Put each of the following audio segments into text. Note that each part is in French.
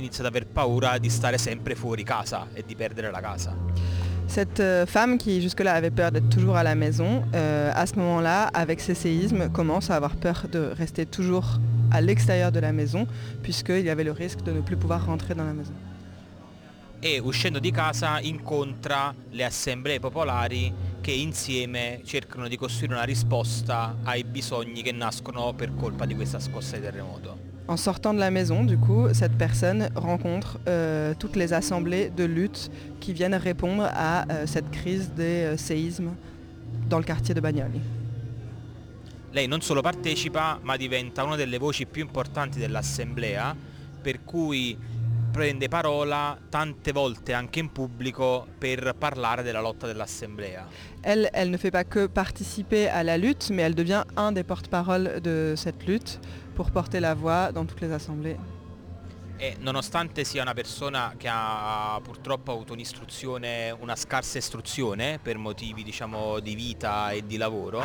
inizia ad aver paura di stare sempre fuori casa e di perdere la casa. Cette femme qui jusque-là avait peur d'être toujours à la maison, à ce moment-là, avec ces séismes, commence à avoir peur de rester toujours à l'extérieur de la maison, puisqu'il y avait le risque de ne plus pouvoir rentrer dans la maison. E uscendo di casa incontra le assemblee popolari che insieme cercano di costruire una risposta ai bisogni che nascono per colpa di questa scossa di terremoto. En sortant de la maison, du coup, cette personne rencontre toutes les assemblées de lutte qui viennent répondre à cette crise des séismes dans le quartier de Bagnoli. Lei non solo partecipa, ma diventa una delle voci più importanti dell'assemblea, per cui prende parola tante volte anche in pubblico per parlare della lotta dell'assemblea. Elle ne fait pas que participer à la lutte, mais elle devient un des porte-parole de cette lutte pour porter la voix dans toutes les assemblées. E nonostante sia una persona che ha purtroppo avuto una scarsa istruzione per motivi diciamo di vita e di lavoro,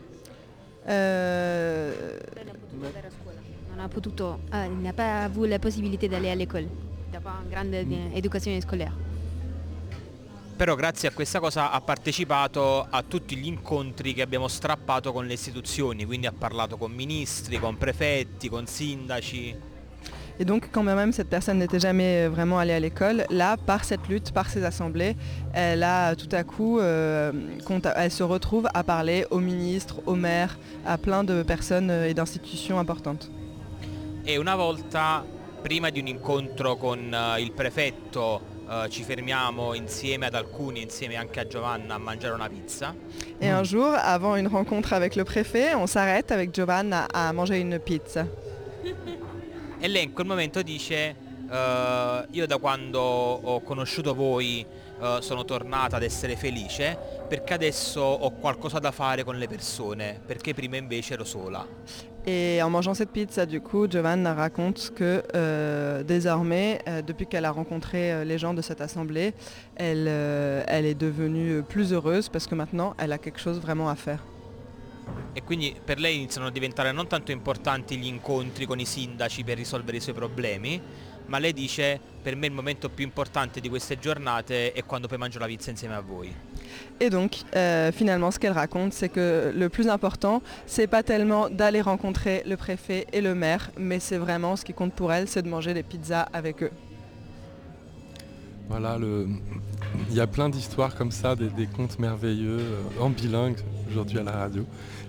non ha potuto, n'a pas avuto la possibilité d'aller à l'école, d'avoir une grande éducation scolaire. però grazie a questa cosa ha partecipato a tutti gli incontri che abbiamo strappato con le istituzioni, quindi ha parlato con ministri, con prefetti, con sindaci. Et donc, quand bien même cette personne n'était jamais vraiment allée à l'école, là, par cette lutte, par ces assemblées, elle a tout à coup, elle se retrouve à parler aux ministres, aux maires, à plein de personnes et d'institutions importantes. E una volta, prima di un incontro con il prefetto, ci fermiamo insieme ad alcuni, insieme anche a Giovanna, a mangiare una pizza. Et un jour, avant une rencontre avec le préfet, on s'arrête avec Giovanna à manger une pizza. E lei in quel momento dice io da quando ho conosciuto voi sono tornata ad essere felice perché adesso ho qualcosa da fare con le persone, perché prima invece ero sola. Et en mangeant cette pizza, du coup, Giovanna raconte que désormais, depuis qu'elle a rencontré les gens de cette assemblée, elle est devenue plus heureuse parce que maintenant, elle a quelque chose vraiment à faire. E quindi per lei iniziano a diventare non tanto importanti gli incontri con i sindaci per risolvere i suoi problemi, ma lei dice per me il momento più importante di queste giornate è quando poi mangio la pizza insieme a voi. Et donc, finalement, ce qu'elle raconte, c'est que le plus important, c'est pas tellement d'aller rencontrer le préfet et le maire, mais c'est vraiment ce qui compte pour elle, c'est de manger des pizzas avec eux. Voilà, il y a plein d'histoires comme ça, des contes merveilleux, en bilingue aujourd'hui à la radio.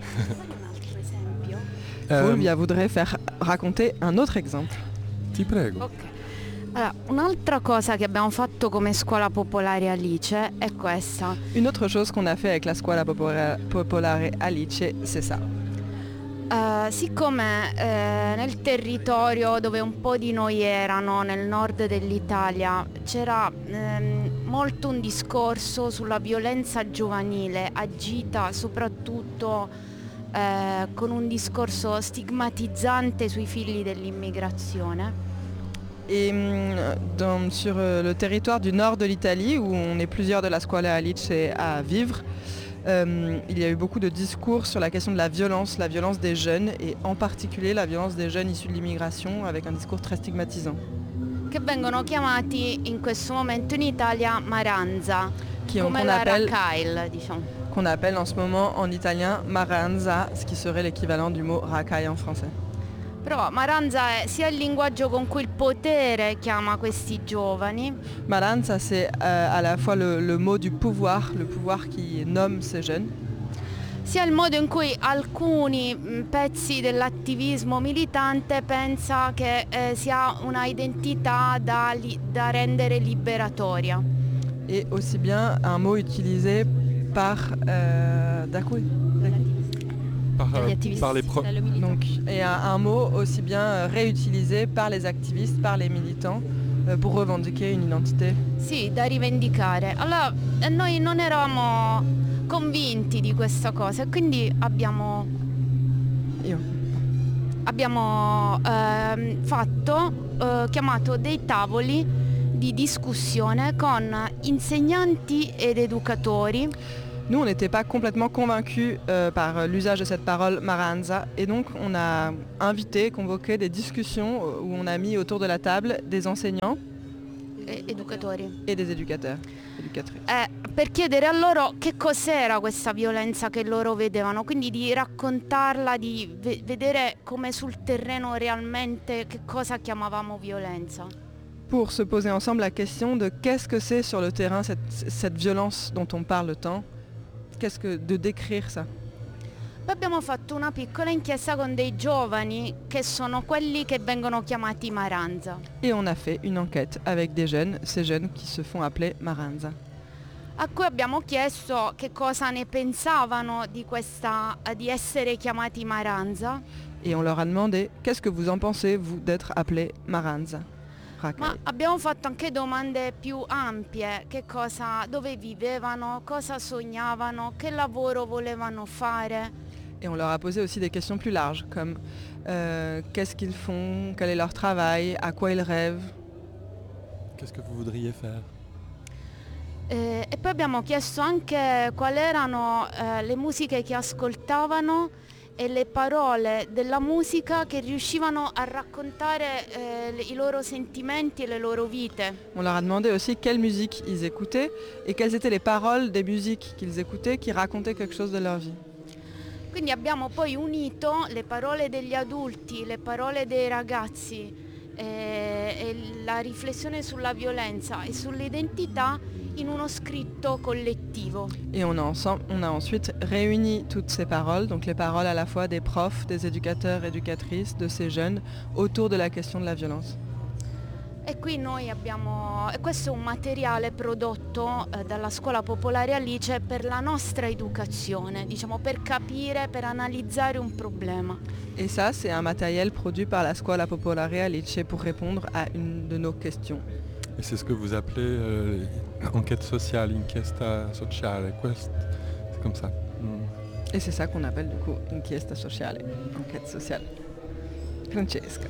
Fulvia voudrait faire raconter un autre exemple. Ti prego. Ok. Allora, un'altra cosa che abbiamo fatto come scuola popolare Alice è questa. Une autre chose qu'on a fait avec la scuola popolare Alice, c'est ça. Siccome nel territorio dove un po' di noi erano, nel nord dell'Italia, c'era molto un discorso sulla violenza giovanile agita soprattutto con un discorso stigmatizzante sui figli dell'immigrazione. Et sur le territoire du nord de l'Italie, où on est plusieurs de la scuola Alice à vivre, il y a eu beaucoup de discours sur la question de la violence des jeunes, et en particulier la violence des jeunes issus de l'immigration, avec un discours très stigmatisant. Che vengono chiamati in questo momento in Italia maranza, come la racaille, diciamo. Qu'on appelle en ce moment en italien maranza, ce qui serait l'équivalent du mot racaille en français. Però maranza è sia il linguaggio con cui il potere chiama questi giovani. Maranza, c'est à la fois le mot du pouvoir, le pouvoir qui nomme ces jeunes. Sia il modo in cui alcuni pezzi dell'attivismo militante pensa che sia una identità da rendere liberatoria. Et aussi bien un mot utilisé par par les Donc, et un mot aussi bien réutilisé par les activistes, par les militants, pour revendiquer une identité. Sì, da rivendicare. Allora, noi non eravamo convinti di questa cosa e quindi abbiamo chiamato dei tavoli di discussione con insegnanti ed educatori. Nous, on n'était pas complètement convaincus par l'usage de cette parole maranza, et donc on a convoqué des discussions où on a mis autour de la table des enseignants Educatori. et des éducateurs, éducatrices. Per chiedere a loro che cos'era questa violenza che loro vedevano, quindi di raccontarla, di vedere come sul terreno realmente che cosa chiamavamo violenza. Pour se poser ensemble la question de qu'est-ce que c'est sur le terrain cette violence dont on parle tant, de décrire ça. Poi abbiamo fatto una piccola inchiesta con dei giovani che sono quelli che vengono chiamati maranza. Et on a fait une enquête avec des jeunes, ces jeunes qui se font appeler maranza. A cui abbiamo chiesto che cosa ne pensavano di essere chiamati maranza. Et on leur a demandé qu'est-ce que vous en pensez, vous, d'être appelé maranza. Ma abbiamo fatto anche domande più ampie, dove vivevano, cosa sognavano, che lavoro volevano fare. Et on leur a posé aussi des questions plus larges, comme qu'est-ce qu'ils font, quel est leur travail, à quoi ils rêvent. Qu'est-ce que vous voudriez faire? E poi abbiamo chiesto anche quali erano le musiche che ascoltavano e le parole della musica che riuscivano a raccontare i loro sentimenti e le loro vite. On leur a demandé aussi quelle musique ils écoutaient et quelles étaient les paroles des musiques qu'ils écoutaient qui racontaient quelque chose de leur vie. Quindi abbiamo poi unito le parole degli adulti, le parole dei ragazzi e la riflessione sulla violenza e sull'identità in uno scritto collettivo. Et on a ensuite réuni toutes ces paroles, donc les paroles à la fois des profs, des éducateurs, éducatrices, de ces jeunes, autour de la question de la violence. E qui e questo è un materiale prodotto dalla Scuola Popolare Alice per la nostra educazione, diciamo per capire, per analizzare un problema. Et ça, c'est un matériel produit par la Scuola Popolare Alice pour répondre à une de nos questions. Et c'est ce que vous appelez enquête sociale, inchiesta sociale, c'est comme ça. Et c'est ça qu'on appelle du coup inchiesta sociale, enquête sociale. Francesca.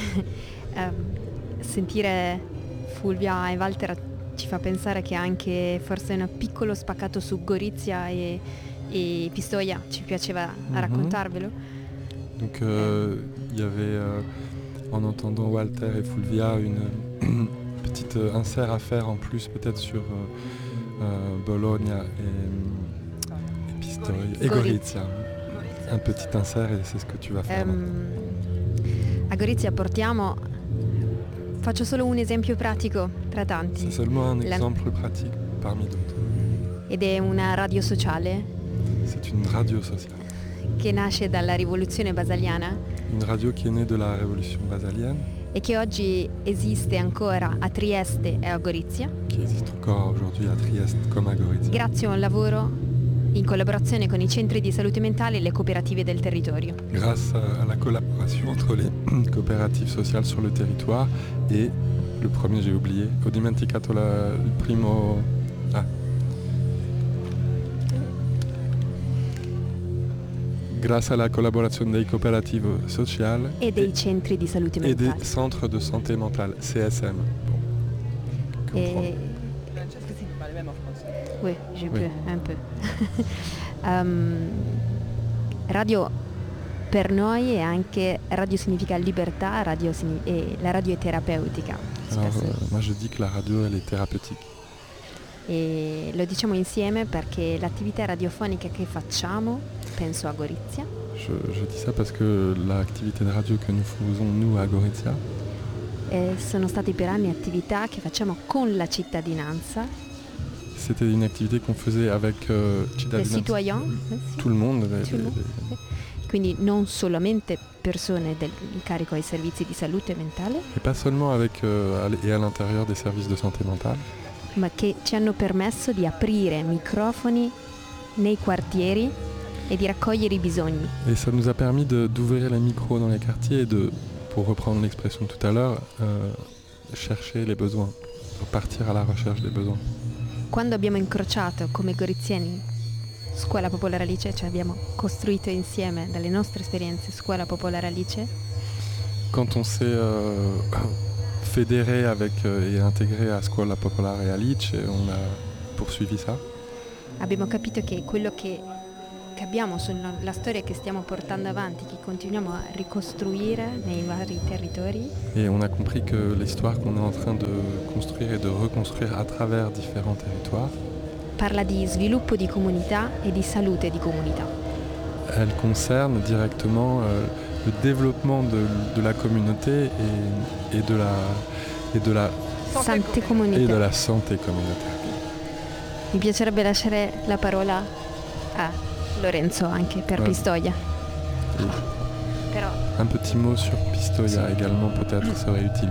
Sentire Fulvia e Walter ci fa pensare che anche forse un piccolo spaccato su Gorizia e Pistoia ci piaceva raccontarvelo. Donc il y avait en entendant Walter et Fulvia une petite insert à faire en plus peut-être sur Bologna et Pistoia et Gorizia. Un petit insert et c'est ce que tu vas faire maintenant. A Gorizia faccio solo un esempio pratico tra tanti. C'est seulement un exemple pratique parmi d'autres. Ed è una radio sociale. C'est une radio sociale. Che nasce dalla rivoluzione basaliana. Une radio qui est née de la révolution basalienne. E che oggi esiste ancora a Trieste e a Gorizia. Qui existe encore aujourd'hui à Trieste comme à Gorizia. Grazie a un lavoro in collaborazione con i centri di salute mentale e le cooperative del territorio. Grâce à la collaboration entre les coopératives sociales sur le territoire et le premier j'ai oublié, ho dimenticato il primo... Grâce à la collaboration des coopératives sociales e dei centri di salute et mentale. des centres de santé mentale, CSM. Bon. Francesca, si parle même en français. Oui, Oui. un peu. Radio per noi è anche radio significa libertà, e la radio è terapeutica. Alors, moi je dis que la radio elle est thérapeutique. E lo diciamo insieme perché l'attività radiofonica che facciamo, penso a Gorizia, Je dis ça parce que l'activité de radio que nous faisons nous à Gorizia, sono state per anni attività che facciamo con la cittadinanza, c'était une activité qu'on faisait avec les Cittadinanza. citoyens, Tout le monde. Tout le monde. Quindi non solamente persone del incarico ai servizi di salute mentale, Et pas seulement avec et à l'intérieur des services de santé mentale, ma che ci hanno permesso di aprire microfoni nei quartieri e di raccogliere i bisogni. et ça nous a permis d'ouvrir les micros dans les quartiers et de, pour reprendre l'expression de tout à l'heure, chercher les besoins, partir à la recherche des besoins. Quando abbiamo incrociato come goriziani Scuola Popolare Alice, cioè abbiamo costruito insieme dalle nostre esperienze Scuola Popolare Alice, Quand on s'est fédéré avec et intégré à Scuola Popolare Alice, on a poursuivi ça. abbiamo capito che quello che abbiamo sulla storia che stiamo portando avanti, che continuiamo a ricostruire nei vari territori. Et on a compris que l'histoire qu'on est en train de construire et de reconstruire à travers différents territoires, Parla di sviluppo di comunità e di salute di comunità. elle concerne directement le développement de la communauté et de la Sante et de comunità. la santé communautaire. Mi piacerebbe lasciare la parola a Lorenzo anche per Ouais. Pistoia. Et Però un petit mot sur Pistoia également peut-être serait utile.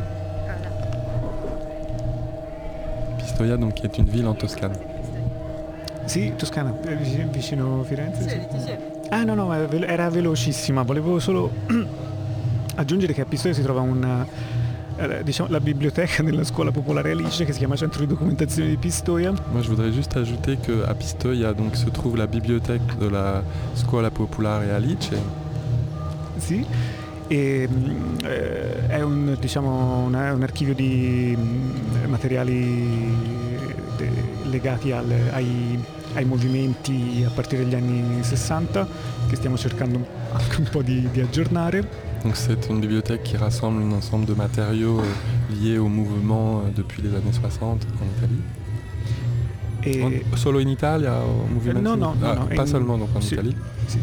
Pistoia donc qui est une ville en Toscane. Sì, Toscana, vicino Firenze. Ah no, era velocissima, volevo solo aggiungere che a Pistoia si trova la biblioteca della scuola popolare Alice che si chiama Centro di Documentazione di Pistoia. Moi je voudrais juste ajouter qu'à Pistoia donc, se trouve la bibliothèque de la Scuola Popolare Alice. Sì, e è un archivio di materiali legati ai movimenti a partire dagli anni 60 che stiamo cercando anche un po' di aggiornare. Donc c'est une bibliothèque qui rassemble un ensemble de matériaux liés au mouvement depuis les années 60 en Italie. Solo in Italia o movimenti? No, pas seulement donc en sì, Italie. Sì.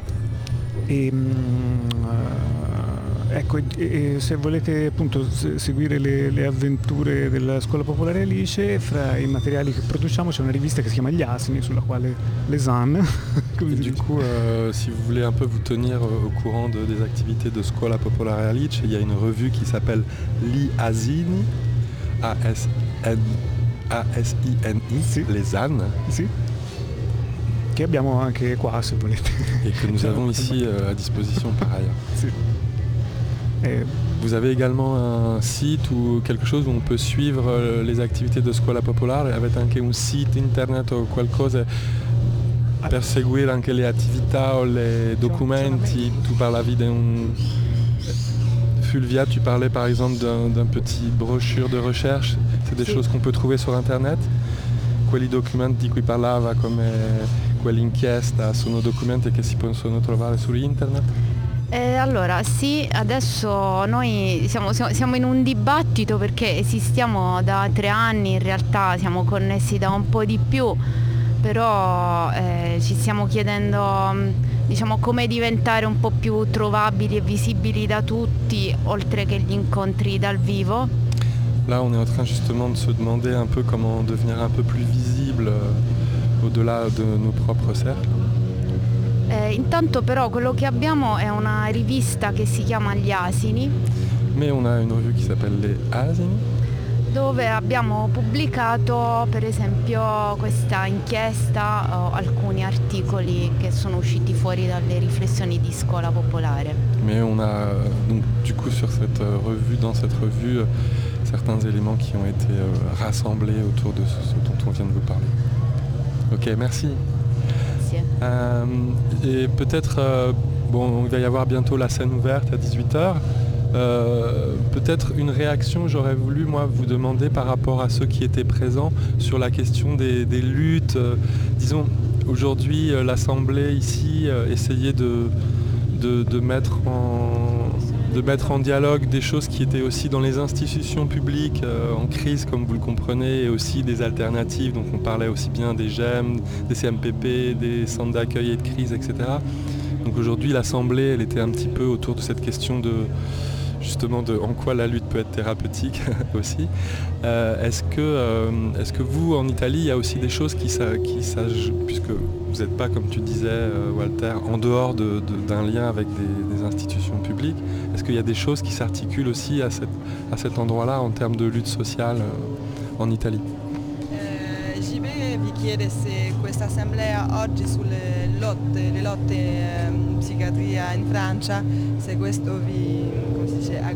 Ecco, se volete appunto seguire le avventure della Scuola Popolare Alice, fra i materiali che produciamo c'è una rivista che si chiama Gli Asini, sulla quale les ânes. Et du coup, si vous voulez un peu vous tenir au courant des activités de Scuola Popolare Alice, il y a une revue qui s'appelle Gli Asini, A-S-I-N-I, Sì. les ânes, Sì. Che abbiamo anche qua, se volete. et que nous avons ici à disposition par ailleurs. Sì. Vous avez également un site ou quelque chose où on peut suivre les activités de Scuola Popolare? Avete anche un sito internet o qualcosa per seguire anche le attività o les documenti? Tu parlavi d'un... Fulvia, tu parlais par exemple d'un petit brochure de recherche. C'est des choses qu'on peut trouver sur internet? Quelli documenti di cui parlava, come quell'inchiesta, sono documenti che si possono trovare su internet? Allora sì, adesso noi siamo in un dibattito perché esistiamo da 3 anni, in realtà siamo connessi da un po' di più, però ci stiamo chiedendo come diventare un po' più trovabili e visibili da tutti, oltre che gli incontri dal vivo. Là, on est en train justement de se demander un peu comment devenir un peu plus visible au-delà de nos propres cercles. Intanto però quello che abbiamo è una rivista che si chiama Gli Asini, Mais on a une revue qui s'appelle Les Asini, dove abbiamo pubblicato per esempio questa inchiesta o alcuni articoli che sono usciti fuori dalle riflessioni di Scuola Popolare. mais on a donc du coup sur cette revue, dans cette revue, certains éléments qui ont été rassemblés autour de ce dont on vient de vous parler. Ok, merci. Et peut-être, il va y avoir bientôt la scène ouverte à 18h. Peut-être une réaction, j'aurais voulu moi vous demander par rapport à ceux qui étaient présents sur la question des luttes. Disons, aujourd'hui, l'Assemblée ici essayait de mettre en dialogue des choses qui étaient aussi dans les institutions publiques en crise, comme vous le comprenez, et aussi des alternatives. Donc on parlait aussi bien des GEM, des CMPP, des centres d'accueil et de crise, etc. Donc aujourd'hui, l'Assemblée, elle était un petit peu autour de cette question justement de en quoi la lutte peut être thérapeutique aussi. Est-ce que vous, en Italie, il y a aussi des choses qui puisque vous n'êtes pas, comme tu disais, Walter, en dehors d'un lien avec des institutions publiques, est-ce qu'il y a des choses qui s'articulent aussi à cet endroit-là en termes de lutte sociale en Italie? JB vi chiede se questa assemblea oggi sulle le lotte in psichiatria in Francia, se questo vi, come si dice,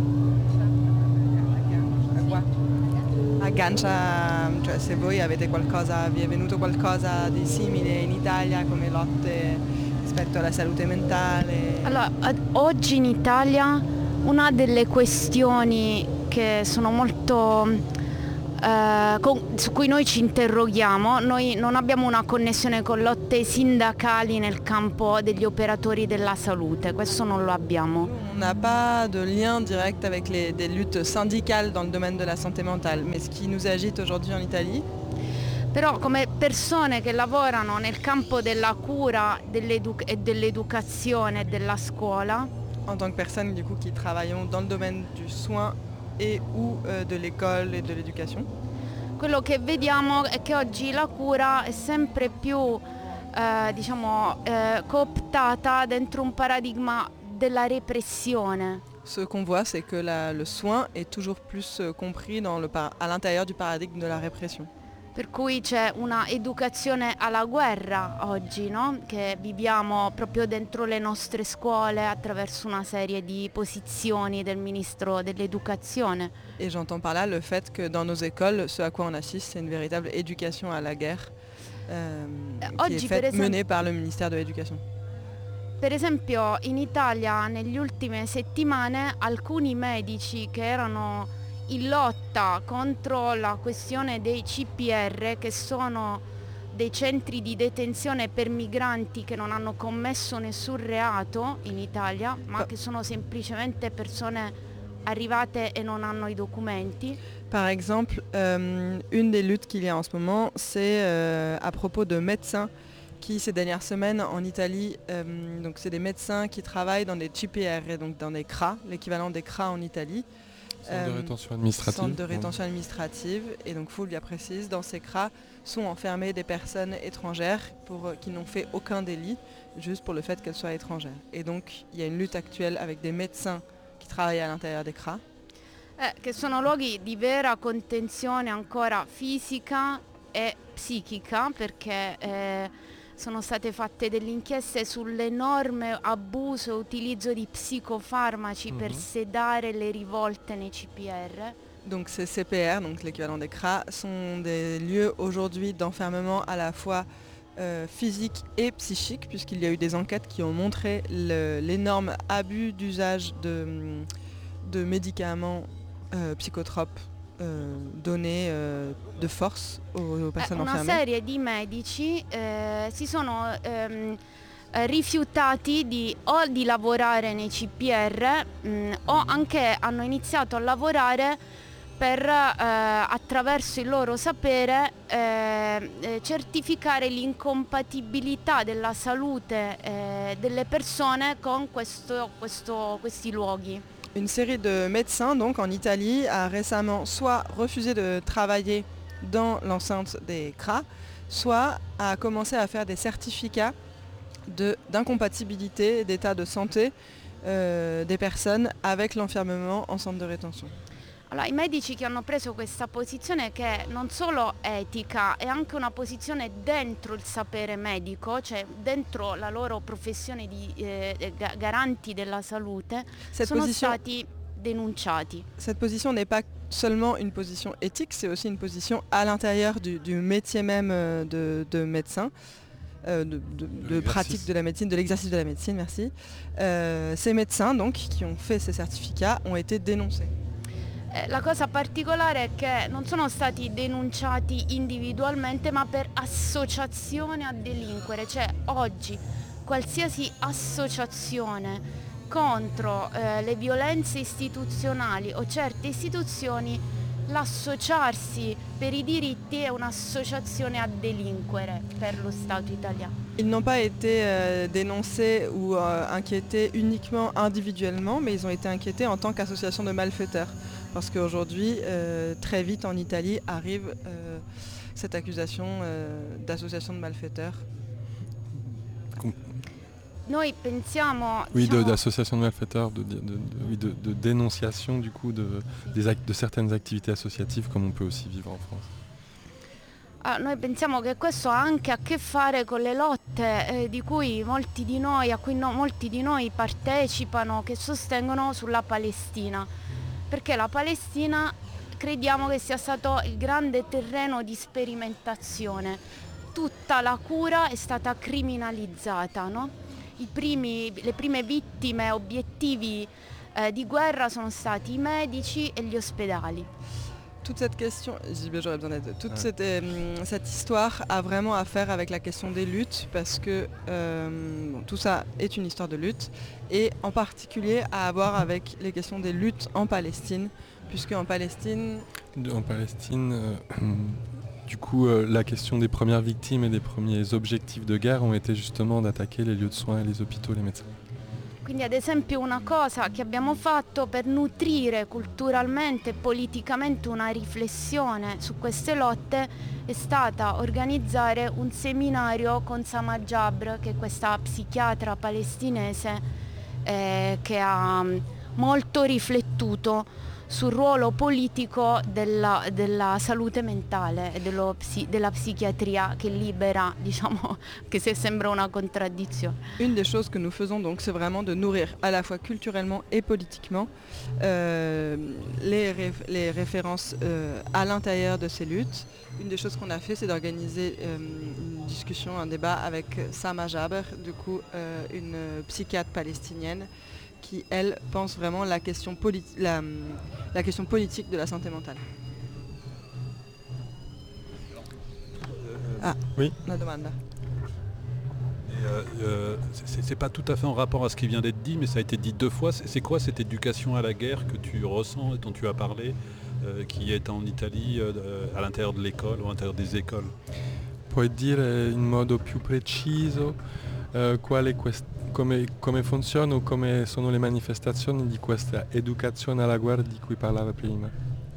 aggancia, cioè se voi avete qualcosa, vi è venuto qualcosa di simile in Italia come lotte rispetto alla salute mentale. Allora, oggi in Italia una delle questioni che sono molto su cui noi ci interroghiamo. Noi non abbiamo una connessione con lotte sindacali nel campo degli operatori della salute, questo non lo abbiamo. On n'a pas de lien direct avec des luttes syndicales dans le domaine de la santé mentale, mais ce qui nous agite aujourd'hui en Italie, Però come persone che lavorano nel campo della cura e dell'educazione e della scuola, en tant que personnes du coup qui travaillons dans le domaine du soin et ou de l'école et de l'éducation, quello che vediamo è che oggi la cura è sempre più cooptata dentro un paradigma della repressione. ce qu'on voit, c'est que le soin est toujours plus compris à l'intérieur du paradigme de la répression. Per cui c'è una educazione alla guerra oggi, no? Che viviamo proprio dentro le nostre scuole attraverso una serie di posizioni del ministro dell'educazione. Et j'entends par là le fait que dans nos écoles, ce à quoi on assiste, c'est une véritable éducation à la guerre qui est faite, menée par le ministère de l'Éducation. Per esempio in Italia negli ultime settimane alcuni medici che erano in lotta contro la questione dei CPR, che sono dei centri di detenzione per migranti che non hanno commesso nessun reato in Italia, ma che sono semplicemente persone arrivate et non hanno i documenti. Par exemple, une des luttes qu'il y a en ce moment, c'est à propos de médecins qui, ces dernières semaines en Italie, donc c'est des médecins qui travaillent dans des CPR, donc dans des CRA, l'équivalent des CRA en Italie. Centre de rétention administrative. Centre de rétention administrative. Et donc Fulvia précise, dans ces CRA sont enfermées des personnes étrangères qui n'ont fait aucun délit, juste pour le fait qu'elles soient étrangères. Et donc il y a une lutte actuelle avec des médecins qui travaillent à l'intérieur des CRA. Che sono luoghi di vera contenzione ancora fisica e psichica, perché sono state fatte delle inchieste sull'enorme abuso e utilizzo di psicofarmaci per sedare le rivolte nei CPR. Donc ces CPR, donc l'équivalent des CRA, sont des lieux aujourd'hui d'enfermement à la fois physique et psychique, puisqu'il y a eu des enquêtes qui ont montré l'énorme abus d'usage de médicaments psychotropes donnés de force aux personnes Una enfermées. serie di medici si sono rifiutati di lavorare nei CPR o anche hanno iniziato a lavorare per attraverso il loro sapere certificare l'incompatibilità della salute delle persone con questi luoghi. Une série de médecins donc en Italie a récemment soit refusé de travailler dans l'enceinte des CRA, soit a commencé à faire des certificats d'incompatibilité d'état de santé des personnes avec l'enfermement en centre de rétention. Allora, i medici che hanno preso questa posizione, che non solo etica, è anche una posizione dentro il sapere medico, cioè dentro la loro professione di garanti della salute, stati dénoncés. Cette position n'est pas seulement une position éthique, c'est aussi une position à l'intérieur du métier même de médecin, de pratique de la médecine, de l'exercice de la médecine, merci. Ces médecins donc, qui ont fait ces certificats ont été dénoncés. La cosa particolare è che non sono stati denunciati individualmente, ma per associazione a delinquere, cioè oggi qualsiasi associazione contro le violenze istituzionali o certe istituzioni, l'associarsi per i diritti è un'associazione a delinquere per lo Stato italiano. Ils n'ont pas été dénoncés ou inquiétés uniquement individuellement, mais ils ont été inquiétés en tant qu'association de malfaiteurs. Parce qu'aujourd'hui, très vite en Italie, arrive cette accusation d'association de malfaiteurs. Noi pensiamo... Oui, d'association de malfaiteurs, de dénonciation du coup de certaines activités associatives comme on peut aussi vivre en France. Noi pensiamo che questo ha anche a che fare con le lotte a cui molti di noi partecipano, che sostengono sulla Palestina, perché la Palestina crediamo che sia stato il grande terreno di sperimentazione. Tutta la cura è stata criminalizzata, no? Le prime vittime, obiettivi di guerra sono stati i medici e gli ospedali. toute cette question, j'aurais besoin d'aide. Toute cette histoire a vraiment à faire avec la question des luttes parce que tout ça est une histoire de lutte et en particulier à voir avec les questions des luttes en Palestine, puisque en Palestine, du coup, la question des premières victimes et des premiers objectifs de guerre ont été justement d'attaquer les lieux de soins et les hôpitaux, les médecins. Quindi ad esempio una cosa che abbiamo fatto per nutrire culturalmente e politicamente una riflessione su queste lotte è stata organizzare un seminario con Sama Jabr, che è questa psichiatra palestinese che ha molto riflettuto sul ruolo politico della salute mentale e della psichiatria che libera, diciamo, che se sembra una contraddizione. Une des choses que nous faisons donc c'est vraiment de nourrir à la fois culturellement et politiquement les références à l'intérieur de ces luttes. Une des choses qu'on a fait c'est d'organiser une discussion, un débat avec Sama Jabr, du coup une psychiatre palestinienne qui, elle, pense vraiment la question politique de la santé mentale. Oui. Una domanda. C'est pas tout à fait en rapport à ce qui vient d'être dit, mais ça a été dit 2 fois. C'est quoi cette éducation à la guerre que tu ressens et dont tu as parlé, qui est en Italie, à l'intérieur de l'école ou à l'intérieur des écoles? Puoi dire in modo più preciso come funziona o come sono le manifestazioni di questa educazione alla guerra di cui parlava prima?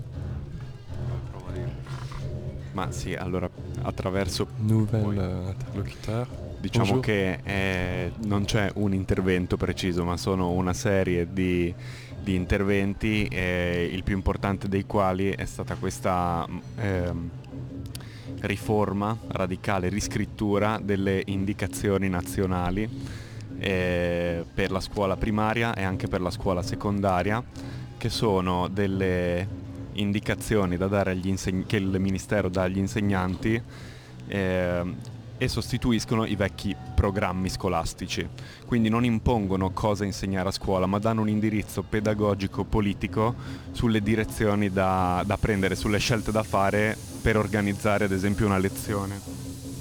Ma sì, allora attraverso Nouvel interlocuteur. diciamo Bonjour. che non c'è un intervento preciso, ma sono una serie di interventi, il più importante dei quali è stata questa riforma radicale, riscrittura delle indicazioni nazionali per la scuola primaria e anche per la scuola secondaria, che sono delle indicazioni da dare che il Ministero dà agli insegnanti e sostituiscono i vecchi programmi scolastici. Quindi non impongono cosa insegnare a scuola, ma danno un indirizzo pedagogico politico sulle direzioni da prendere, sulle scelte da fare per organizzare ad esempio una lezione.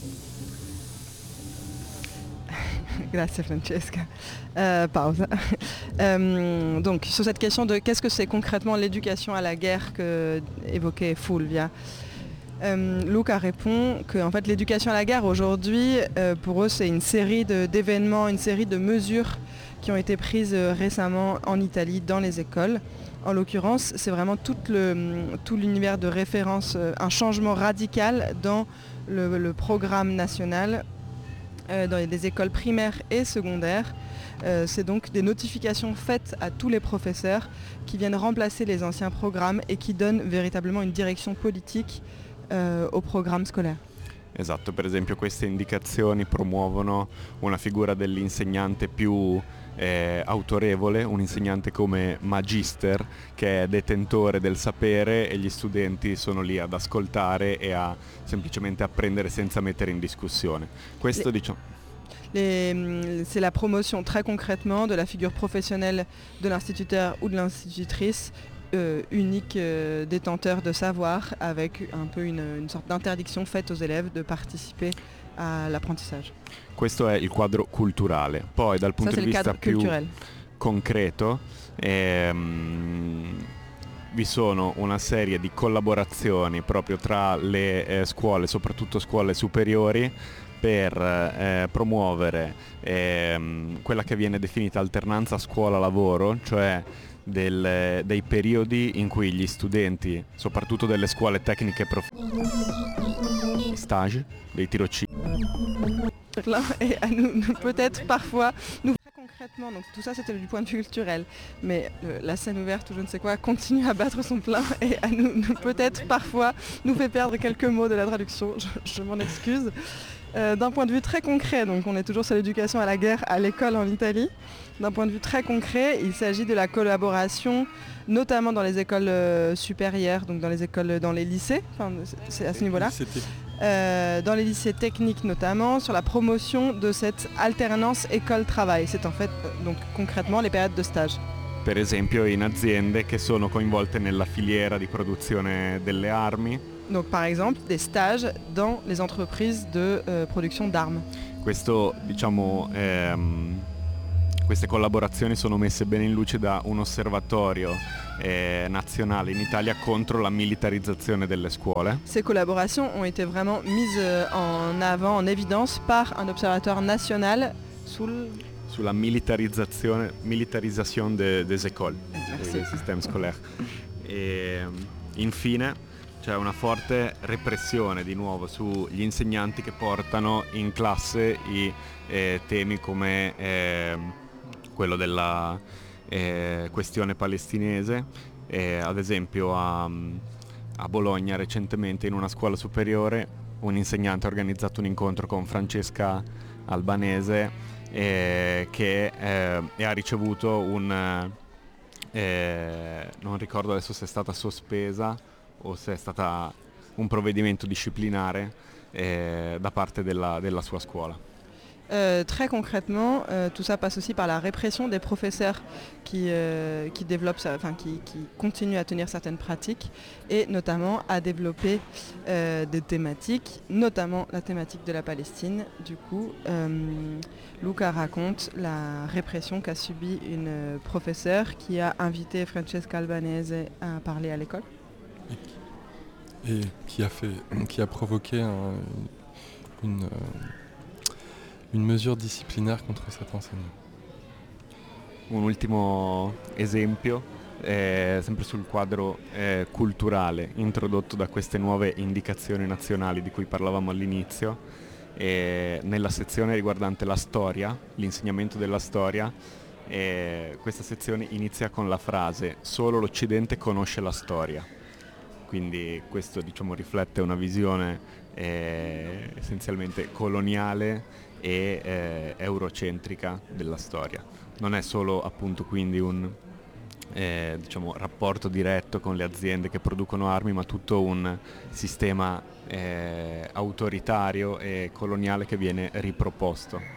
Grazie Francesca. Pause. Donc sur cette question de qu'est-ce que c'est concrètement l'éducation à la guerre que évoquait Fulvia, Luca répond que en fait, l'éducation à la guerre aujourd'hui, pour eux, c'est une série d'événements, une série de mesures qui ont été prises récemment en Italie dans les écoles. En l'occurrence, c'est vraiment tout l'univers de référence, un changement radical dans le programme national dans les écoles primaires et secondaires. C'est donc des notifications faites à tous les professeurs qui viennent remplacer les anciens programmes et qui donnent véritablement une direction politique au programme scolaire. Esatto, per esempio queste indicazioni promuovono una figura dell'insegnante più autorevole, un insegnante come magister che è detentore del sapere e gli studenti sono lì ad ascoltare e a semplicemente apprendere senza mettere in discussione. Questo C'est la promotion très concrètement de la figure professionnelle de l'instituteur ou de l'institutrice unique détenteur de savoir, avec un peu une sorte d'interdiction faite aux élèves de participer à l'apprentissage. Questo è il quadro culturale. Poi dal punto di vista più concreto vi sono una serie di collaborazioni proprio tra le scuole, soprattutto scuole superiori, per promuovere quella che viene definita alternanza scuola-lavoro, cioè dei periodi in cui gli studenti, soprattutto delle scuole tecniche stage, dei tirocini. Et à nous peut-être parfois, nous très concrètement, donc tout ça c'était du point de vue culturel, mais la scène ouverte ou je ne sais quoi continue à battre son plein et à nous peut-être parfois nous fait perdre quelques mots de la traduction, je m'en excuse. D'un point de vue très concret, donc on est toujours sur l'éducation à la guerre à l'école en Italie. D'un point de vue très concret, il s'agit de la collaboration, notamment dans les écoles supérieures, donc dans les lycées, enfin, c'est à ce niveau-là. Dans les lycées techniques notamment, sur la promotion de cette alternance école-travail. C'est en fait donc concrètement les périodes de stage. per esempio in aziende che sono coinvolte nella filiera di produzione delle armi. Donc par exemple des stages dans les entreprises de production d'armes. Questo, diciamo, queste collaborazioni sono messe bene in luce da un osservatorio nazionale in Italia contro la militarizzazione delle scuole. Ces collaborations ont été vraiment mises en avant, en évidence par un observatoire national sulla militarisation des écoles, des systèmes scolaires. E infine c'è una forte repressione di nuovo sugli insegnanti che portano in classe i temi come quello della questione palestinese. Ad esempio a Bologna recentemente in una scuola superiore un insegnante ha organizzato un incontro con Francesca Albanese che ha ricevuto non ricordo adesso se è stata sospesa o se è stata un provvedimento disciplinare da parte della sua scuola. Très concrètement, tout ça passe aussi par la répression des professeurs qui développent, qui continuent à tenir certaines pratiques et notamment à développer des thématiques, notamment la thématique de la Palestine. Du coup, Luca raconte la répression qu'a subie une professeure qui a invité Francesca Albanese à parler à l'école. Et qui a provoqué une mesure disciplinaire contro cet enseignant. Un ultimo esempio, sempre sul quadro culturale introdotto da queste nuove indicazioni nazionali di cui parlavamo all'inizio, nella sezione riguardante la storia, l'insegnamento della storia, questa sezione inizia con la frase «Solo l'Occidente conosce la storia». Quindi questo, diciamo, riflette una visione essenzialmente coloniale e eurocentrica della storia. Non è solo appunto quindi un diciamo, rapporto diretto con le aziende che producono armi, ma tutto un sistema autoritario e coloniale che viene riproposto.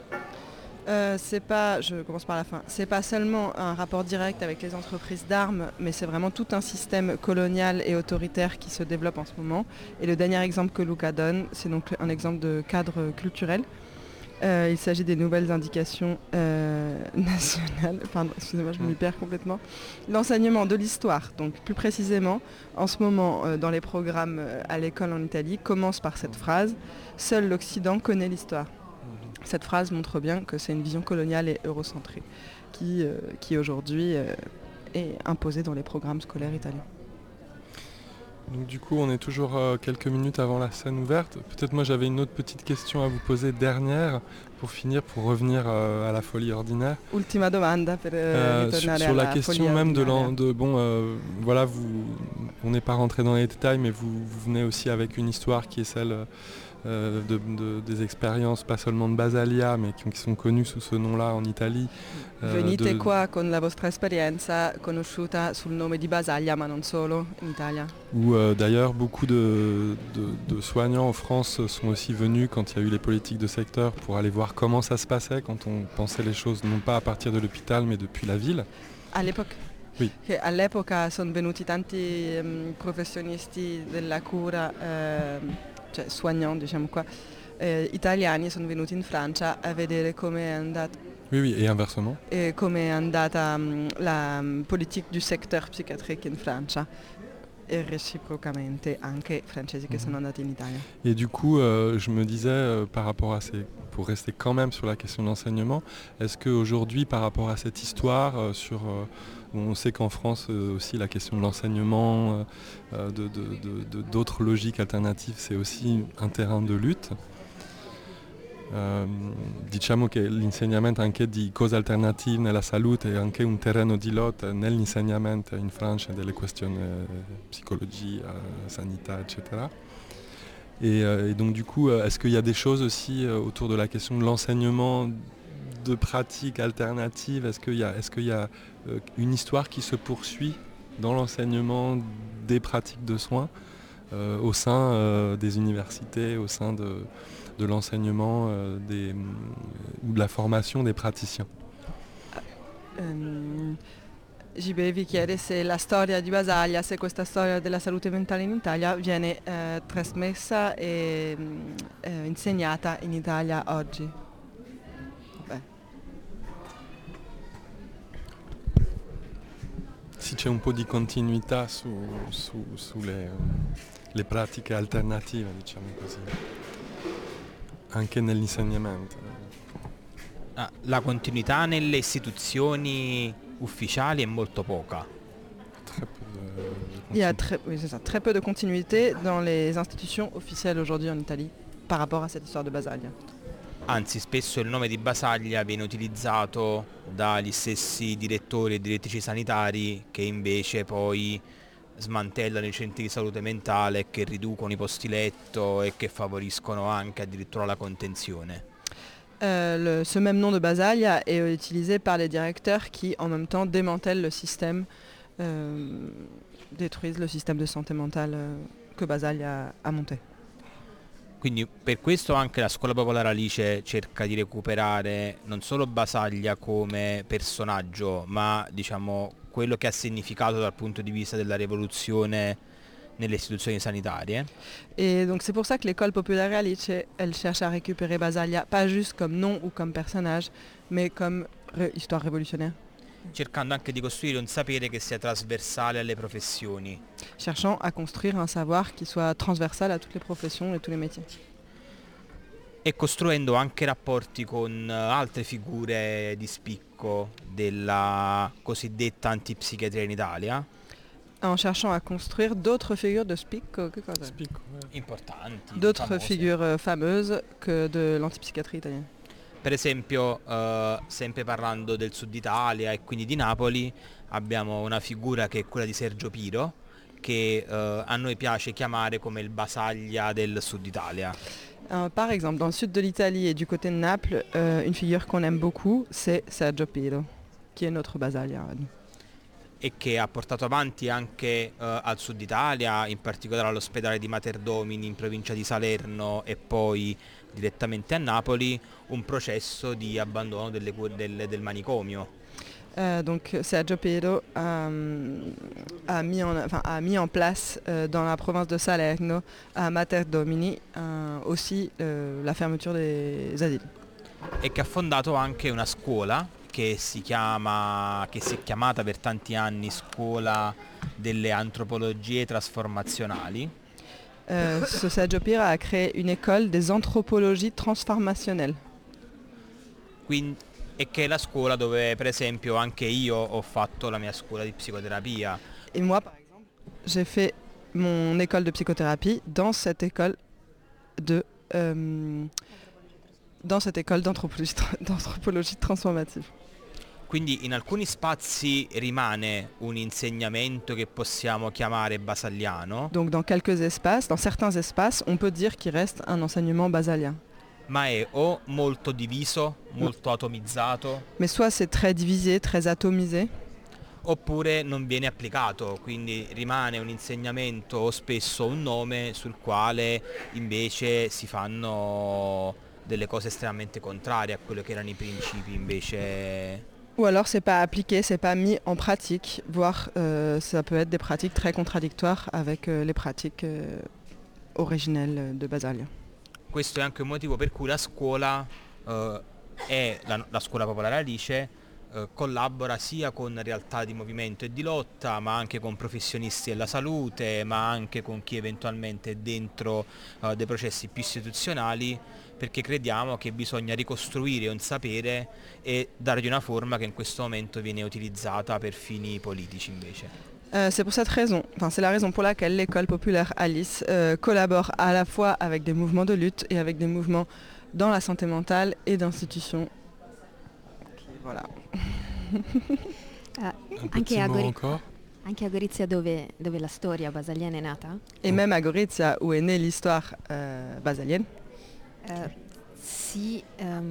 C'est pas, je commence par la fin, c'est pas seulement un rapport direct avec les entreprises d'armes, mais c'est vraiment tout un système colonial et autoritaire qui se développe en ce moment. Et le dernier exemple que Luca donne, c'est donc un exemple de cadre culturel. Il s'agit des nouvelles indications nationales, pardon, excusez-moi, je m'y perds complètement. L'enseignement de l'histoire, donc plus précisément, en ce moment dans les programmes à l'école en Italie, commence par cette phrase « Seul l'Occident connaît l'histoire ». Cette phrase montre bien que c'est une vision coloniale et eurocentrée qui aujourd'hui est imposée dans les programmes scolaires italiens. Donc du coup on est toujours quelques minutes avant la scène ouverte. Peut-être moi j'avais une autre petite question à vous poser dernière pour finir, pour revenir à la folie ordinaire. Ultima domanda per ritornare sur la alla question folia même ordinaria. Voilà, on n'est pas rentré dans les détails, mais vous venez aussi avec une histoire qui est celle des expériences, pas seulement de Basalia, mais qui sont connues sous ce nom-là en Italie. Venite qua con la vostra esperienza conosciuta sul nome di Basaglia, ma non solo, in Italia. Où d'ailleurs beaucoup de soignants en France sont aussi venus quand il y a eu les politiques de secteur pour aller voir comment ça se passait quand on pensait les choses non pas à partir de l'hôpital mais depuis la ville. À l'époque? Oui. Che all'epoca sono venuti tanti professionisti della cura, cioè soignants diciamo qua, italiani sono venuti in Francia a vedere come è andata. Oui, et inversement. E come è andata la politique du secteur psychiatrique in Francia e reciprocamente anche francesi che sono andati in Italia. Et du coup, je me disais par rapport à pour rester quand même sur la question de l'enseignement, est-ce qu'aujourd'hui par rapport à cette histoire on sait qu'en France aussi la question de l'enseignement, d'autres logiques alternatives, c'est aussi un terrain de lutte. Diciamo che l'insegnamento anche di cose alternative nella salute è anche un terreno di lotta nell'insegnamento in Francia delle questioni psychologia, sanità, etc. Et donc du coup, est-ce qu'il y a des choses aussi autour de la question de l'enseignement, de pratiques alternatives? Est-ce qu'il y a une histoire qui se poursuit dans l'enseignement des pratiques de soins au sein des universités, au sein de l'enseignement ou de la formation des praticiens? JB vi chiede se la storia di Basaglia, se questa storia della salute mentale in Italia viene trasmessa e insegnata in Italia oggi. Beh. Sì, c'è un po' di continuità sulle le pratiche alternative, diciamo così, anche nell'insegnamento. La continuità nelle istituzioni ufficiali è molto poca. Il y a très peu de continuité dans les institutions officielles aujourd'hui en Italie par rapport à cette histoire de Basaglia. Anzi, spesso il nome di Basaglia viene utilizzato dagli stessi direttori e direttrici sanitari che invece poi smantellano i centri di salute mentale, che riducono i posti letto et che favoriscono anche addirittura la contenzione. Ce même nom de Basaglia est utilisé par les directeurs qui en même temps démantèlent le système, détruisent le système de santé mentale que Basaglia a monté. Quindi per questo anche la Scuola Popolare Alice cerca di recuperare non solo Basaglia come personaggio, ma diciamo quello che ha significato dal punto di vista della rivoluzione nelle istituzioni sanitarie. Et donc c'est pour ça que l'école populaire Alice, elle cherche à récupérer Basaglia, pas juste comme nom ou comme personnage, mais comme histoire révolutionnaire. Cercando anche di costruire un sapere che sia trasversale alle professioni. Cherchant à construire un savoir qui soit transversal à toutes les professions et tous les métiers. E costruendo anche rapporti con altre figure di spicco della cosiddetta antipsichiatria in Italia. En cherchant à construire d'autres figures de spicco, Importanti. D'autres famose. figures fameuses que de l'antipsychiatrie italienne. Per esempio, sempre parlando del sud Italia e quindi di Napoli, abbiamo una figura che è quella di Sergio Piro, che a noi piace chiamare come il Basaglia del sud Italia. Par exemple, dans le sud de l'Italie et du côté de Naples, une figure qu'on aime beaucoup, c'est Sergio Piro, qui est notre Basaglia. E che ha portato avanti anche al sud Italia, in particolare all'ospedale di Mater Domini in provincia di Salerno e poi direttamente a Napoli, un processo di abbandono del manicomio. Donc Sergio Piro a mis en place dans la province de Salerno, à Mater Domini, aussi la fermeture des asili. E che ha fondato anche una scuola che si è chiamata per tanti anni Scuola delle Antropologie Trasformazionali. Ce Sergio Piro a créé une école des anthropologies transformationnelles. E che è la scuola dove per esempio anche io ho fatto la mia scuola di psicoterapia. Et moi par exemple, j'ai fait mon école de psychothérapie dans cette école d'anthropologie transformative. Quindi in alcuni spazi rimane un insegnamento che possiamo chiamare basagliano. Donc dans quelques espaces, dans certains espaces, on peut dire qu'il reste un enseignement basalien. Ma è o molto diviso, molto atomizzato, Mais soit c'est très divisé, très atomisé, oppure non viene applicato, quindi rimane un insegnamento o spesso un nome sul quale invece si fanno delle cose estremamente contrarie a quello che erano i principi invece. ou alors c'est pas appliqué, c'est pas mis en pratique, voire ça peut être des pratiques très contradictoires avec les pratiques originelles de Basaglia. Questo è anche un motivo per cui la scuola è la Scuola Popolare Alice collabora sia con realtà di movimento e di lotta, ma anche con professionisti della salute, ma anche con chi eventualmente è dentro dei processi più istituzionali, perché crediamo che bisogna ricostruire un sapere e dargli una forma che in questo momento viene utilizzata per fini politici invece. C'est pour cette raison, c'est la raison pour laquelle l'école populaire Alice collabore à la fois avec des mouvements de lutte et avec des mouvements dans la santé mentale et d'institutions. Voilà. Anche a Gorizia dove la storia basaliana è nata? Et même à Gorizia où est née l'histoire basalienne. Si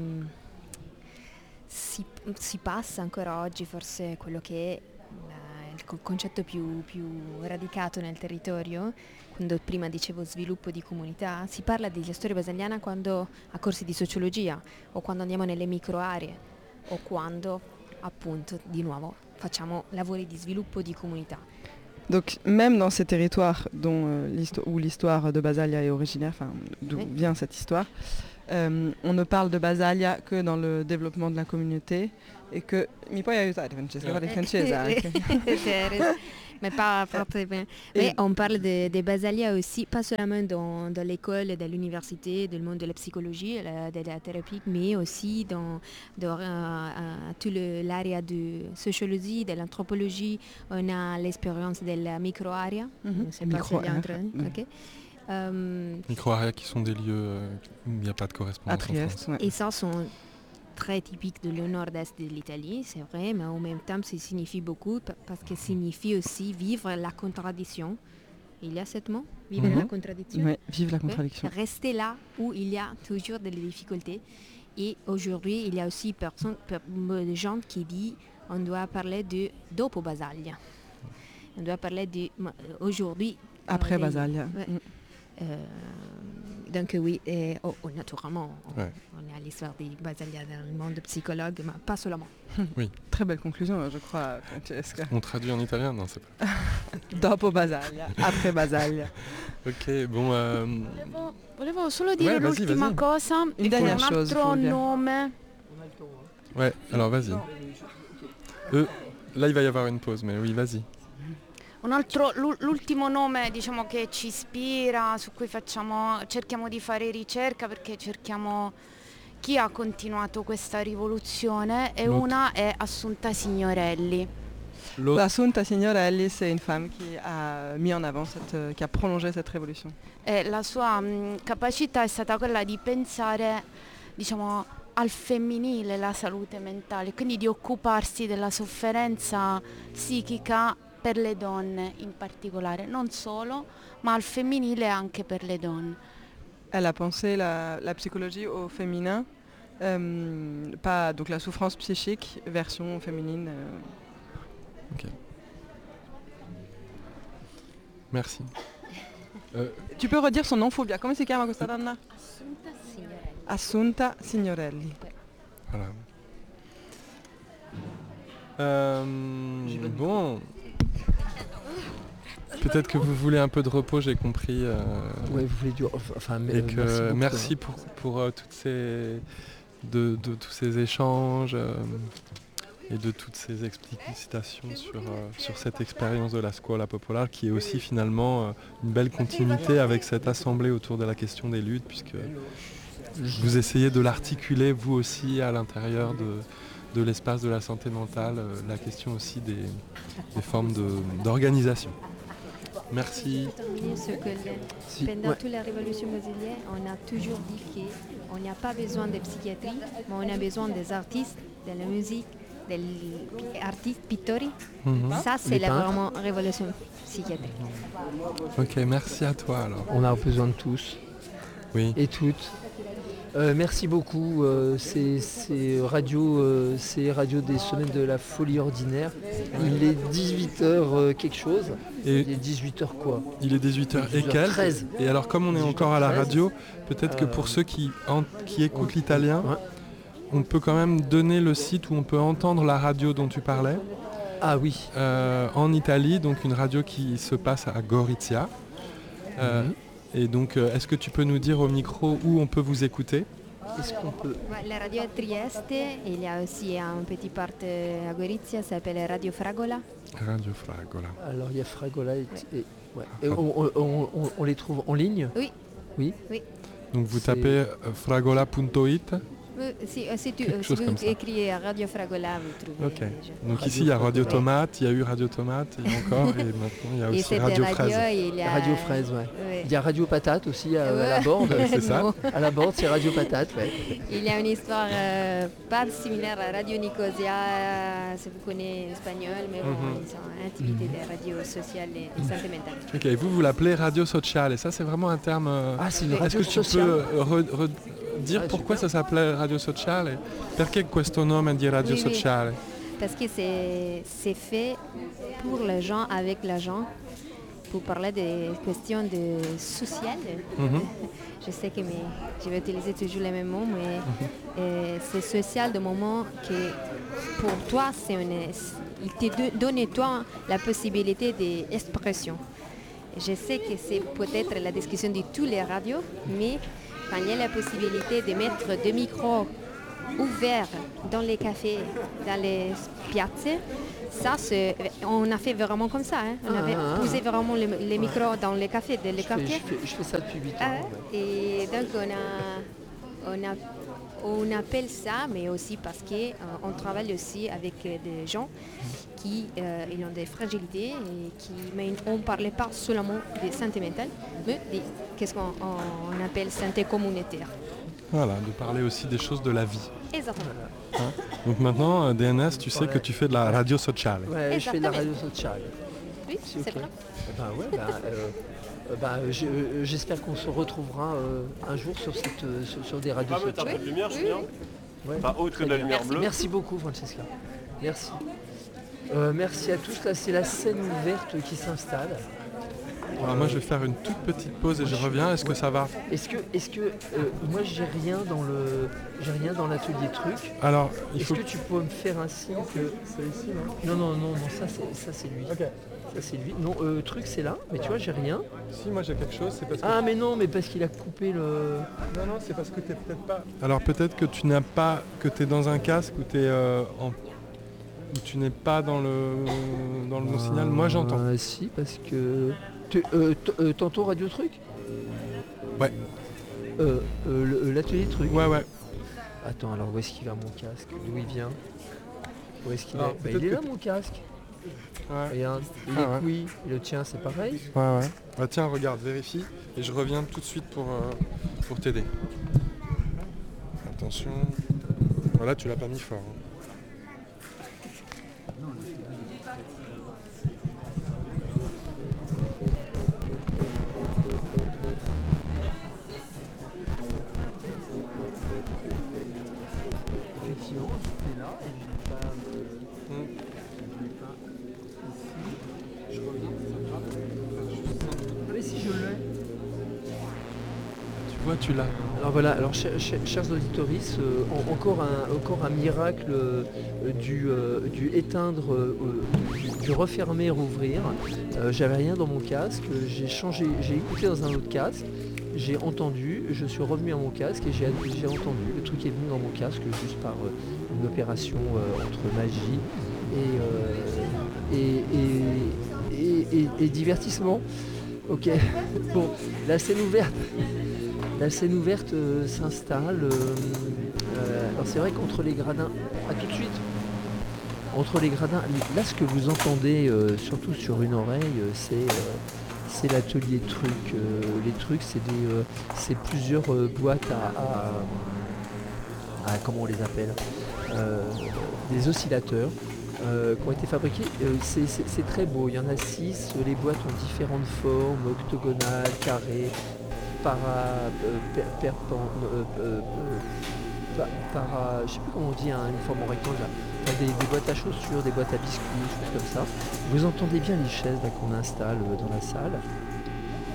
passa ancora oggi forse quello che è il concetto più radicato nel territorio, quando prima dicevo sviluppo di comunità, si parla di storia basaliana quando a corsi di sociologia o quando andiamo nelle micro aree o quando appunto di nuovo facciamo lavori di sviluppo di comunità. Donc même dans ces territoires où l'histoire de Basaglia est originaire, enfin d'où vient cette histoire, on ne parle de Basaglia que dans le développement de la communauté et que... Mi puoi aiutare Francesca, parli francese anche. Mais pas bien. Mais on parle de Basaglia aussi, pas seulement dans l'école, dans l'université, dans le monde de la psychologie, de la thérapie, mais aussi dans toute l'area de sociologie, de l'anthropologie. On a l'expérience de la micro-area. Micro-area qui sont des lieux où il n'y a pas de correspondance. À Trieste, Et ça sont très typiques de le nord-est de l'Italie, c'est vrai, mais en même temps, ça signifie beaucoup parce que ça signifie aussi vivre la contradiction. Il y a ce mot, vivre la contradiction. Oui, vivre la contradiction. Rester là où il y a toujours des difficultés. Et aujourd'hui, il y a aussi des gens qui disent on doit parler de dopo Basaglia. On doit parler de aujourd'hui. Après Basaglia. Donc oui, naturellement, on a l'histoire de Basaglia dans le monde de psychologue, mais pas seulement. Oui. Très belle conclusion, je crois, Francesca. On traduit en italien? Non, c'est pas. Dopo Basaglia, après Basaglia. Ok, bon... Volevo solo dire l'ultima cosa, Une dernière chose, un altro nome. Ouais, alors vas-y. Là, il va y avoir une pause, mais oui, vas-y. L'ultimo nome, diciamo, che ci ispira, su cui cerchiamo di fare ricerca, perché cerchiamo chi ha continuato questa rivoluzione, e una è Assunta Signorelli. Assunta Signorelli, c'est une femme qui a mis en avant qui a prolongé cette révolution. E la sua capacità è stata quella di pensare, diciamo, al femminile la salute mentale, quindi di occuparsi della sofferenza psichica per le donne in particolare, non solo, ma al femminile anche per le donne. Elle a pensé la psychologie au féminin, pas donc la souffrance psychique, version féminine. Ok. Merci. Tu peux redire son nom, Fulvia? Come si chiama questa donna? Assunta Signorelli. Voilà. Bon. Peut-être que vous voulez un peu de repos, j'ai compris. Oui, vous voulez et que merci pour toutes ces tous ces échanges et de toutes ces explications sur cette expérience de la Scuola Popolare, qui est aussi finalement une belle continuité avec cette assemblée autour de la question des luttes, puisque vous essayez de l'articuler vous aussi à l'intérieur de l'espace de la santé mentale, la question aussi des formes d'organisation. Merci. Pendant toute la révolution brésilienne, on a toujours dit qu'on n'a pas besoin de psychiatrie, mais on a besoin des artistes, de la musique, des artistes, pittori. Ça, c'est la vraiment révolution psychiatrique. Ok, merci à toi alors. On a besoin de tous. Oui. Et toutes. Merci beaucoup. C'est Radio des Semaines de la Folie Ordinaire. Il est 18h quelque chose. Et il est 18h quoi? Il est 18h et quelques. 13. Et alors comme on est encore à la radio, peut-être que pour ceux qui écoutent l'italien, on peut quand même donner le site où on peut entendre la radio dont tu parlais. Ah oui. En Italie, donc une radio qui se passe à Gorizia. Et donc, est-ce que tu peux nous dire au micro où on peut vous écouter? Est-ce qu'on peut... La radio à Trieste, il y a aussi un petit part à Gorizia, ça s'appelle Radio Fragola. Radio Fragola. Alors il y a Fragola et on les trouve en ligne? Oui. Oui. Donc vous tapez fragola.it. Si vous écrivez Radio Fragola, vous trouvez. Ok. Donc ici il y a Radio Tomate, il y a eu Radio Tomate, il y a encore, et maintenant il y a aussi Radio Fraise. Radio Fraise, ouais. Il y a Radio Patate aussi à la Borde. C'est ça. À la Borde, c'est Radio Patate, ouais. Il y a une histoire pas similaire à Radio Nicosia, si vous connaissez espagnol, mais bon, ils sont activités de radio sociale et santé mentale. Ok, vous l'appelez Radio Sociale, et ça c'est vraiment un terme... c'est une radio sociale. Est-ce que tu peux dire pourquoi ça s'appelait Radio Sociale? Perché questo nome di Radio Sociale? Parce que c'est fait pour les gens, avec les gens. pour parler des questions sociales. Je sais que je vais utiliser toujours les mêmes mots, mais c'est social de moment que pour toi, il te donne toi la possibilité d'expression. Je sais que c'est peut-être la discussion de toutes les radios, mais quand il y a la possibilité de mettre des micros ouverts dans les cafés, dans les piazze, ça, on a fait vraiment comme ça. On avait posé vraiment les micros dans les cafés de les quartiers. Je fais ça depuis 8 ans. Et donc on appelle ça, mais aussi parce qu'on travaille aussi avec des gens qui ils ont des fragilités, mais on ne parlait pas seulement de santé mentale, mais de qu'est-ce qu'on appelle santé communautaire. Voilà, de parler aussi des choses de la vie. Exactement. Hein. Donc maintenant, DNS, tu sais que tu fais de la radio sociale. Ouais, je fais de la radio sociale. Oui, c'est vrai. J'espère qu'on se retrouvera un jour sur des radios sociales. Ouais. Pas autre que de la lumière bleue. Merci beaucoup, Francesca. Merci. Merci à tous. Là, c'est la scène ouverte qui s'installe. Alors moi, je vais faire une toute petite pause et je reviens. Est-ce que ça va? Est-ce que moi, j'ai rien dans l'atelier truc. Alors, est-ce que tu peux me faire un signe que c'est ici, non, ça c'est lui. Ok. Ça c'est lui. Non, truc c'est là, mais tu vois, j'ai rien. Si, moi j'ai quelque chose, c'est parce que... Ah mais non, mais parce qu'il a coupé le... Non, c'est parce que t'es peut-être pas... Alors peut-être que tu n'as pas... que t'es dans un casque ou t'es ou tu n'es pas dans le bon signal. Moi j'entends. Si, parce que... Tantôt Radio Truc? Ouais. L'atelier Truc? Ouais. Attends, alors où est-ce qu'il va mon casque? D'où il vient? Où est-ce qu'il est? Il est là mon casque. Ouais. Regarde, il est oui, et le tien c'est pareil. Ouais. Bah tiens, regarde, vérifie et je reviens tout de suite pour t'aider. Attention. Voilà, tu l'as pas mis fort. Effectivement, c'est là et je l'ai pas ici. Je reviens. Mais si je l'ai. Tu vois, tu l'as. Alors voilà, alors chers auditoris, encore un miracle du refermer, rouvrir. J'avais rien dans mon casque, j'ai écouté dans un autre casque, j'ai entendu, je suis revenu à mon casque et j'ai entendu, le truc est venu dans mon casque juste par une opération entre magie et divertissement. Ok, bon, la scène ouverte. La scène ouverte s'installe. Alors c'est vrai qu'entre les gradins, à tout de suite. Entre les gradins, là ce que vous entendez, surtout sur une oreille, c'est l'atelier truc. Les trucs, c'est plusieurs boîtes à comment on les appelle, des oscillateurs. Qui ont été fabriqués, c'est très beau, il y en a 6, les boîtes ont différentes formes, octogonales, carrées, je sais plus comment on dit, une forme en rectangle, des boîtes à chaussures, des boîtes à biscuits, des choses comme ça. Vous entendez bien les chaises là, qu'on installe dans la salle.